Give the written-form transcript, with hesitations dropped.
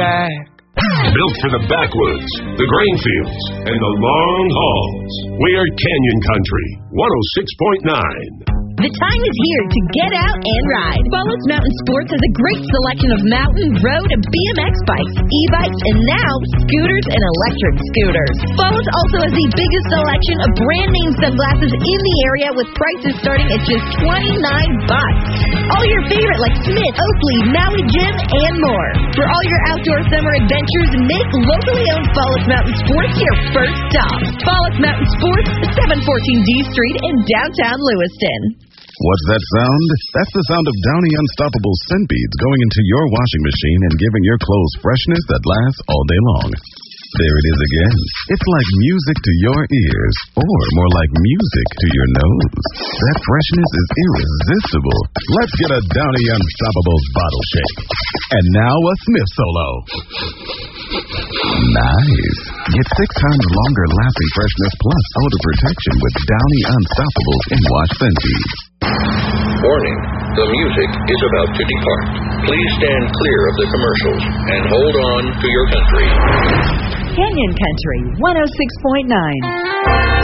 back. Built for the backwoods, the grain fields, and the long hauls. We are Canyon Country, 106.9. The time is here to get out and ride. Follett's Mountain Sports has a great selection of mountain, road, and BMX bikes, e-bikes, and now scooters and electric scooters. Follett's also has the biggest selection of brand-name sunglasses in the area with prices starting at just $29. All your favorite like Smith, Oakley, Maui Jim, and more. For all your outdoor summer adventures, make locally owned Follett's Mountain Sports your first stop. Follett's Mountain Sports, 714 D Street in downtown Lewiston. What's that sound? That's the sound of Downy Unstoppable scent beads going into your washing machine and giving your clothes freshness that lasts all day long. There it is again. It's like music to your ears, or more like music to your nose. That freshness is irresistible. Let's get a Downy Unstoppables bottle shake. And now a Smith solo. Nice. Get 6 times longer lasting freshness plus odor protection with Downy Unstoppables in wash scent beads. Warning, the music is about to depart. Please stand clear of the commercials and hold on to your country. Canyon Country, 106.9.